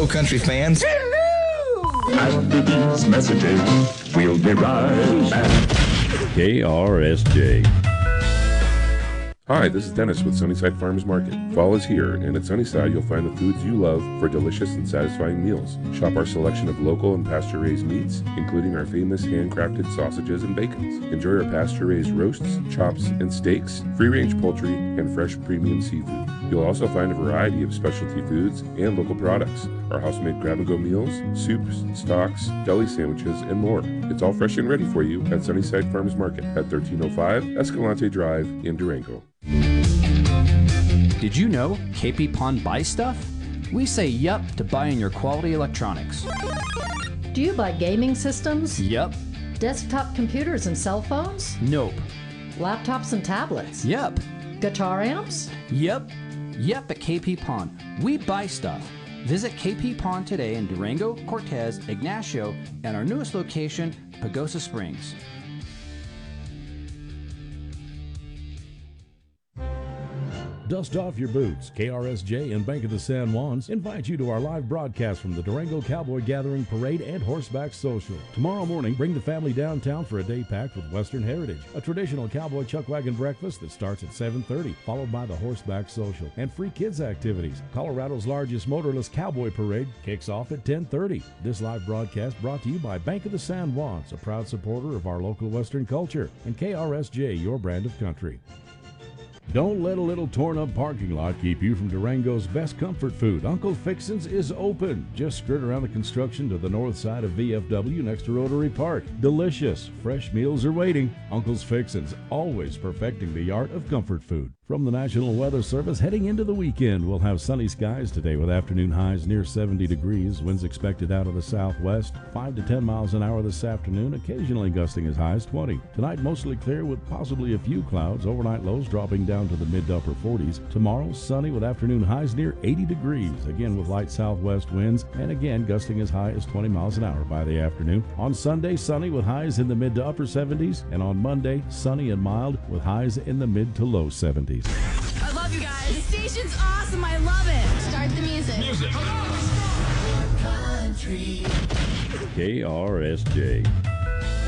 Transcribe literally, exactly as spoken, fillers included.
Hello, country fans. After these messages, we'll be right back. K R S J. Hi, this is Dennis with Sunnyside Farmers Market. Fall is here, and at Sunnyside you'll find the foods you love for delicious and satisfying meals. Shop our selection of local and pasture-raised meats, including our famous handcrafted sausages and bacons. Enjoy our pasture-raised roasts, chops, and steaks, free-range poultry, and fresh premium seafood. You'll also find a variety of specialty foods and local products. Our house-made grab-and-go meals, soups, stocks, deli sandwiches, and more. It's all fresh and ready for you at Sunnyside Farmers Market at thirteen oh five Escalante Drive in Durango. Did you know K P Pond buys stuff? We say yup to buying your quality electronics. Do you buy gaming systems? Yup. Desktop computers and cell phones? Nope. Laptops and tablets? Yup. Guitar amps? Yup. Yup at K P Pond. We buy stuff. Visit K P Pond today in Durango, Cortez, Ignacio, and our newest location, Pagosa Springs. Dust off your boots. K R S J and Bank of the San Juans invite you to our live broadcast from the Durango Cowboy Gathering Parade and Horseback Social. Tomorrow morning, bring the family downtown for a day packed with Western heritage. A traditional cowboy chuck wagon breakfast that starts at seven thirty, followed by the Horseback Social, and free kids activities. Colorado's largest motorless cowboy parade kicks off at ten thirty. This live broadcast brought to you by Bank of the San Juans, a proud supporter of our local Western culture, and K R S J, your brand of country. Don't let a little torn-up parking lot keep you from Durango's best comfort food. Uncle Fixin's is open. Just skirt around the construction to the north side of V F W next to Rotary Park. Delicious, fresh meals are waiting. Uncle's Fixin's, always perfecting the art of comfort food. From the National Weather Service, heading into the weekend, we'll have sunny skies today with afternoon highs near seventy degrees. Winds expected out of the southwest, five to ten miles an hour this afternoon, occasionally gusting as high as twenty. Tonight, mostly clear with possibly a few clouds. Overnight lows dropping down to the mid to upper forties. Tomorrow, sunny with afternoon highs near eighty degrees, again with light southwest winds, and again gusting as high as twenty miles an hour by the afternoon. On Sunday, sunny with highs in the mid to upper seventies, and on Monday, sunny and mild with highs in the mid to low seventies. I love you guys. The station's awesome. I love it. Start the music. Music. K R S J.